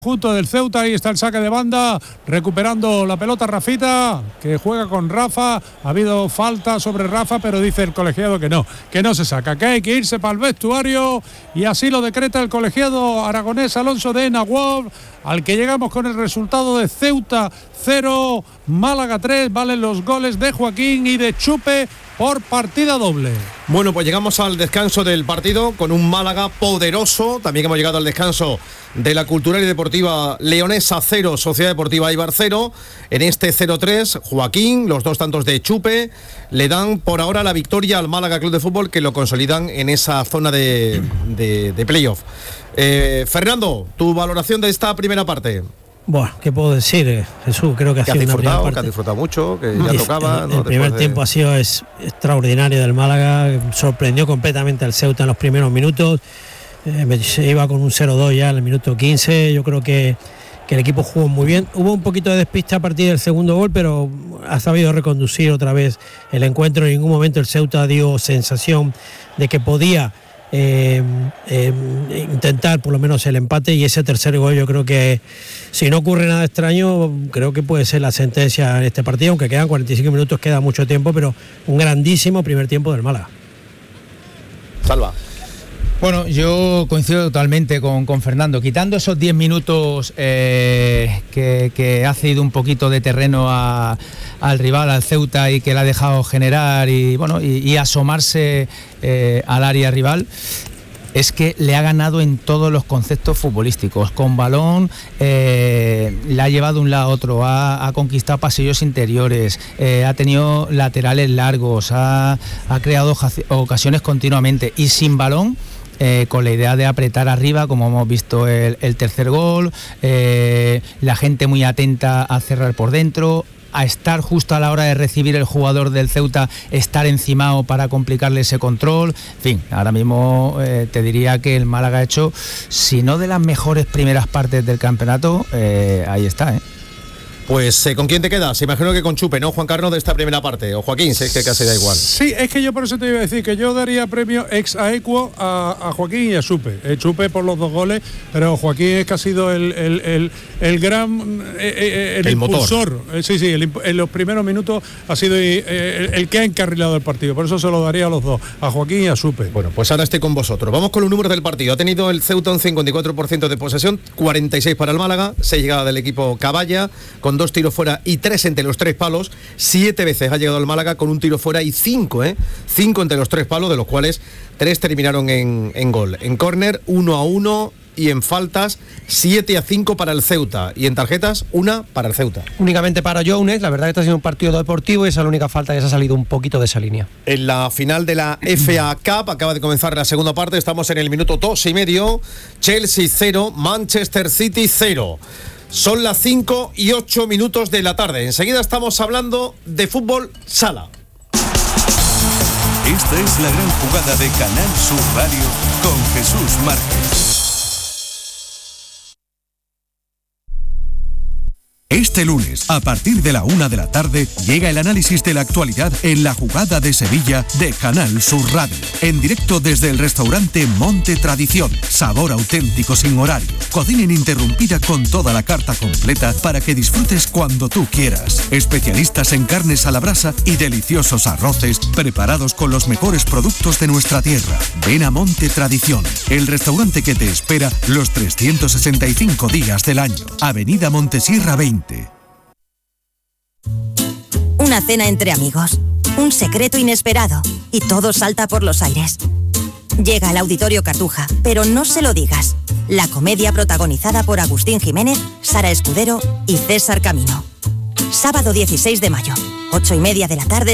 Junto del Ceuta, ahí está el saque de banda, recuperando la pelota Rafita, que juega con Rafa. Ha habido falta sobre Rafa, pero dice el colegiado que no se saca, que hay que irse para el vestuario, y así lo decreta el colegiado aragonés Alonso de Nahuatl, al que llegamos con el resultado de Ceuta 0, Málaga 3, valen los goles de Joaquín y de Chupe por partida doble. Bueno, pues llegamos al descanso del partido con un Málaga poderoso. También hemos llegado al descanso de la Cultural y Deportiva Leonesa 0, Sociedad Deportiva Eibar 0. En este 0-3, Joaquín, los dos tantos de Chupe, le dan por ahora la victoria al Málaga Club de Fútbol, que lo consolidan en esa zona de playoff. Fernando, tu valoración de esta primera parte. Bueno, ¿qué puedo decir, Jesús? Creo que ha sido una primera parte. Que has disfrutado mucho, que ya tocaba. El primer tiempo ha sido extraordinario del Málaga, sorprendió completamente al Ceuta en los primeros minutos, se iba con un 0-2 ya en el minuto 15, yo creo que el equipo jugó muy bien. Hubo un poquito de despiste a partir del segundo gol, pero ha sabido reconducir otra vez el encuentro. En ningún momento el Ceuta dio sensación de que podía intentar por lo menos el empate, y ese tercer gol yo creo que, si no ocurre nada extraño, creo que puede ser la sentencia en este partido, aunque quedan 45 minutos, queda mucho tiempo, pero un grandísimo primer tiempo del Málaga. Salva. Bueno, yo coincido totalmente con Fernando, quitando esos 10 minutos que ha cedido un poquito de terreno al rival, al Ceuta, y que le ha dejado generar y asomarse al área rival. Es que le ha ganado en todos los conceptos futbolísticos, con balón, le ha llevado de un lado a otro, ha conquistado pasillos interiores, ha tenido laterales largos, ha creado ocasiones continuamente, y sin balón, con la idea de apretar arriba, como hemos visto el tercer gol, la gente muy atenta a cerrar por dentro, a estar justo a la hora de recibir el jugador del Ceuta, estar encimado para complicarle ese control. En fin, ahora mismo te diría que el Málaga ha hecho, si no de las mejores primeras partes del campeonato, ahí está, Pues, ¿con quién te quedas? Imagino que con Chupe, ¿no, Juan Carlos, de esta primera parte? O Joaquín, sé que casi da igual. Sí, es que yo por eso te iba a decir que yo daría premio ex aequo a Joaquín y a Chupe. Chupe por los dos goles, pero Joaquín es que ha sido el gran el impulsor. Sí, en los primeros minutos ha sido el que ha encarrilado el partido. Por eso se lo daría a los dos, a Joaquín y a Chupe. Bueno, pues ahora estoy con vosotros. Vamos con los números del partido. Ha tenido el Ceuta un 54% de posesión, 46 para el Málaga, 6 llegadas del equipo Caballa, con 2 tiros fuera y 3 entre los 3 palos. 7 veces ha llegado el Málaga con un tiro fuera y 5 entre los 3 palos, de los cuales 3 terminaron en gol. En córner, 1-1, y en faltas 7-5 para el Ceuta, y en tarjetas 1 para el Ceuta. Únicamente para Jones. La verdad que está siendo un partido deportivo y esa es la única falta que se ha salido un poquito de esa línea. En la final de la FA Cup acaba de comenzar la segunda parte, estamos en el minuto 2,5. Chelsea 0, Manchester City 0. Son las 5:08 de la tarde. Enseguida estamos hablando de fútbol sala. Esta es la gran jugada de Canal Sur Radio con Jesús Márquez. Este lunes, a partir de la 1 de la tarde, llega el análisis de la actualidad en La Jugada de Sevilla de Canal Sur Radio. En directo desde el restaurante Monte Tradición. Sabor auténtico sin horario. Cocina ininterrumpida con toda la carta completa para que disfrutes cuando tú quieras. Especialistas en carnes a la brasa y deliciosos arroces preparados con los mejores productos de nuestra tierra. Ven a Monte Tradición, el restaurante que te espera los 365 días del año. Avenida Montesierra 20. Una cena entre amigos, un secreto inesperado y todo salta por los aires. Llega al Auditorio Cartuja, pero no se lo digas. La comedia protagonizada por Agustín Jiménez, Sara Escudero y César Camino. Sábado 16 de mayo, 8:30 de la tarde.